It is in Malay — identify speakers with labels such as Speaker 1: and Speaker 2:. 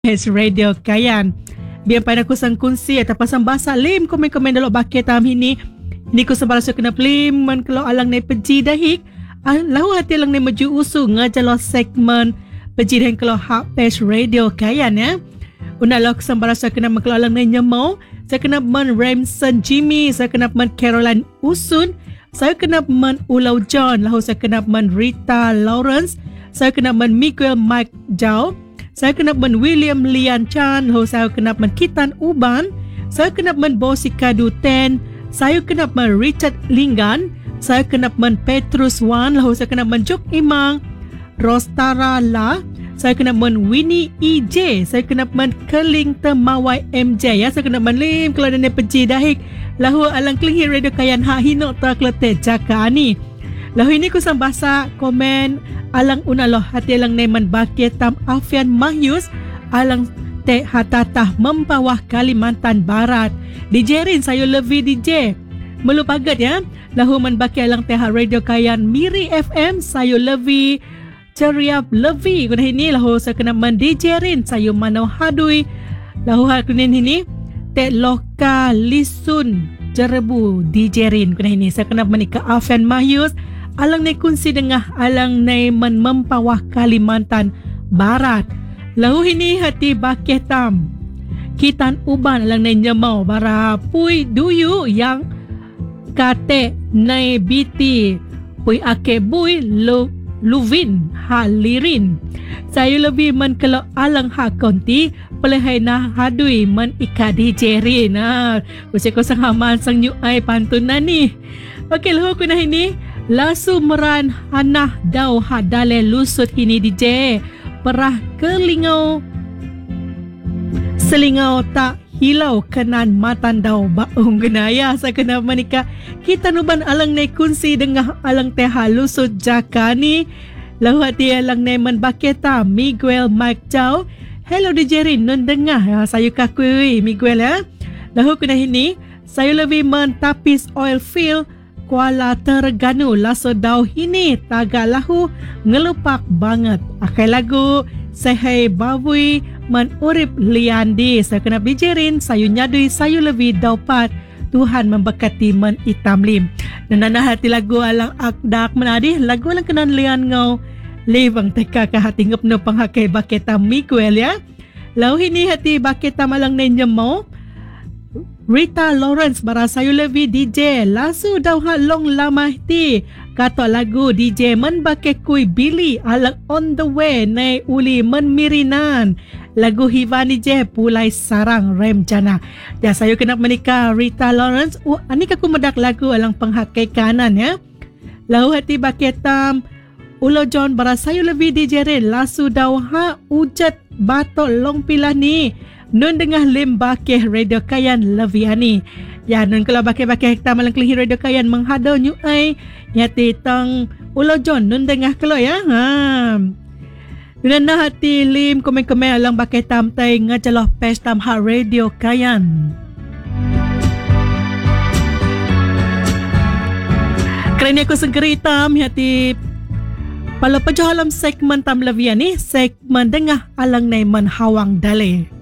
Speaker 1: Pes Radio Kayan. Biar pada ku sang kunci atau pasang bahasa lim komen-komen dalam baket tam ini. Ini ku sembara so kena lim man kalau alang ne peji dahik. Lahu hati alang ne maju usu ngajalo segmen peji dan kalau hak Pes Radio Kayan ya. Unalah ku sembara so kena kalau alang ne nyemau. Saya kena men Ramson Jimmy, saya kena men Caroline Usun, saya kena men Ulau John, lahu saya kena men Rita Lawrence, saya kena men Miguel Mike Jao. Saya kena men William Lian Chan, lalu saya kena men Kitan Uban, saya kena men Bosika Duten, saya kena men Richard Linggan, saya kena men Petrus Wan, lalu saya kena men Juk Imang, Rostara La, saya kena men Winnie EJ, saya kena men Keling Temawai MJ, ya saya kena men Lim kalau ada peji dahik, lalu alang kelinghi Radio Kayan hak hinok tak kelete jaka ani. Lalu ini kusang bahasa komen alang unaloh hati alang neman bakit tam Afian Mahyus alang te hatatah mempawah Kalimantan Barat. DJ Rin sayo levi DJ. Melu pagat ya. Lahu man bakit alang te Radio Kayan Miri FM sayo levi Ceriap levi. Kuna ini lahu saya kena man DJ Rin sayo manau hadui. Lahu hal kunin ini te loka lisun jerebu DJ Rin. Kuna ini saya kena menikah Afian Mahyus alang ne kunsi dengah alang ne mempawah Kalimantan Barat. Lahu ini hati bakeh tam Kitan Uban alang ne nyemau bara pui duyu yang kate ne biti pui ake bui luvin halirin. Saya lebih men kalau alang ha konti pelehai na hadui men ikadi jerin. Usai ko sang haman sang nyu ai pantun na ni. Okey lahu kuna ini lasu meran hanah dau hadale lusut ini DJ perah kelingau selingau tak hilau kenan matan dau baung genaya saya kena menikah kita nuban alang ne kunsi dengah alang teha lusut jakani lahu hati alang ne men baketa Miguel Mike Chow. Hello DJ Rin nun dengah saya kakui Miguel ya. Lahu kena ini saya lebih men Tapis Oil Field Kuala Terengganu laso dau hini tagalahu ngelupak banget. Akai lagu Sehai Babui man urip liandi. Saya kena bijirin sayu nyadui sayu lebih daupat. Tuhan memberkati men itamlim. Dan nana hati lagu alang akdak menadi lagu alang kenan lian ngau. Lewang teka ke hati ngep no panghakai baketa Miguel ya. Lau hini hati baketa malang nenjemau. Rita Lawrence bara sayu levi DJ lasu daw halong lamah ti kato lagu DJ men bake kui Billy alang on the way nay uli men mirinan lagu Hivan DJ pulai sarang rem jana. Ya sayu kena menikah Rita Lawrence ani kaku medak lagu alang penghakai kanan ya. Lau hati baketam Ulo John bara sayu levi DJ Ren lasu daw ha ujat batok long pilah ni nun dengah lim bakeh Radio Kayan Leviani. Ya nun kalau bakeh-bakeh kita malang kelihi Radio Kayan menghadau nyu ai yati tang Ulo John nun dengah kelo ya. Nun na hati lim komen-komen alang bakeh tam tai ngajaloh pes tam ha Radio Kayan. Kerana aku segeri tam hati pala pajohalam segmen tam Leviani segmen dengah alang naiman hawang dale.